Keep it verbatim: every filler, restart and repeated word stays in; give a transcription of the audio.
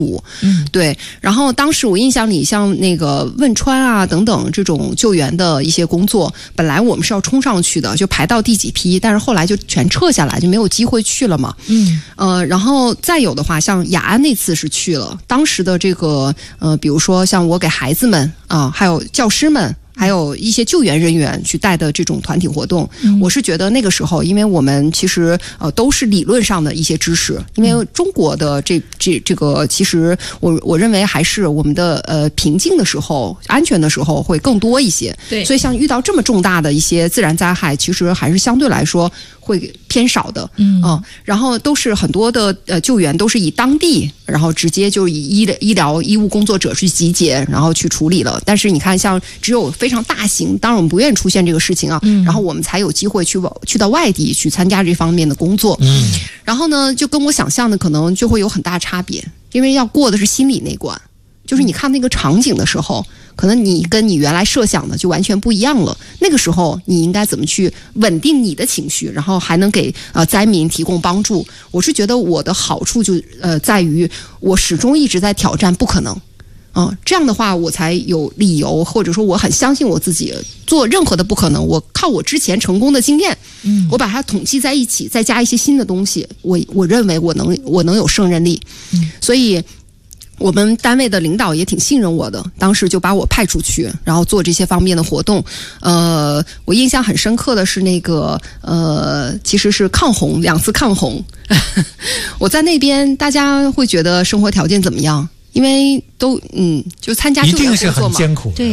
嗯，对。然后当时我印象里，像那个汶川啊等等这种救援的一些工作，本来我们是要冲上去的，就排到第几批，但是后来就全撤下来，就没有机会去了嘛。嗯，呃，然后再有的话，像雅安那次是去了，当时的这个呃，比如说像我给孩子们啊、呃，还有教师们。还有一些救援人员去带的这种团体活动，嗯、我是觉得那个时候，因为我们其实呃都是理论上的一些知识，因为中国的这这这个，其实我我认为还是我们的呃平静的时候、安全的时候会更多一些。对，所以像遇到这么重大的一些自然灾害，其实还是相对来说会偏少的。嗯，呃、然后都是很多的呃救援都是以当地，然后直接就以医医疗医务工作者去集结，然后去处理了。但是你看，像只有非常大型，当然我们不愿意出现这个事情啊，嗯、然后我们才有机会去去到外地去参加这方面的工作。嗯，然后呢，就跟我想象的可能就会有很大差别，因为要过的是心理那关，就是你看那个场景的时候，可能你跟你原来设想的就完全不一样了。那个时候你应该怎么去稳定你的情绪，然后还能给呃灾民提供帮助？我是觉得我的好处就呃在于我始终一直在挑战不可能。嗯，这样的话我才有理由，或者说我很相信我自己，做任何的不可能，我靠我之前成功的经验，嗯，我把它统计在一起，再加一些新的东西，我我认为我能我能有胜任力。嗯，所以我们单位的领导也挺信任我的，当时就把我派出去，然后做这些方面的活动。呃，我印象很深刻的是那个呃，其实是抗洪，两次抗洪。我在那边，大家会觉得生活条件怎么样？因为都嗯，就参加救援工作嘛， 一定是很艰苦的。 对。